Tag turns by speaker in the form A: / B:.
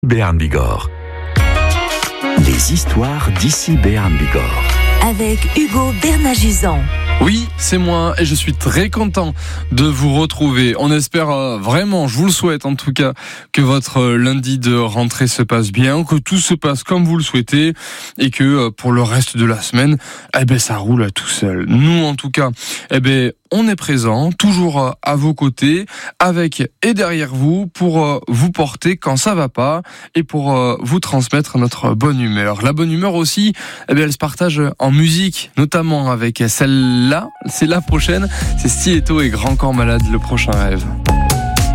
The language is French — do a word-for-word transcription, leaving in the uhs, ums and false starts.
A: Béarn Bigorre. Les histoires d'ici Béarn Bigorre.
B: Avec Hugo Bernaguzan.
C: Oui, c'est moi et je suis très content de vous retrouver. On espère euh, vraiment, je vous le souhaite en tout cas, que votre euh, lundi de rentrée se passe bien, que tout se passe comme vous le souhaitez et que euh, pour le reste de la semaine, eh ben ça roule tout seul. Nous en tout cas, eh ben on est présent, toujours euh, à vos côtés, avec et derrière vous pour euh, vous porter quand ça va pas et pour euh, vous transmettre notre bonne humeur. La bonne humeur aussi, eh ben elle se partage en musique, notamment avec celle-là. Là, c'est la prochaine, c'est Stiletto et Grand Corps Malade, le prochain rêve.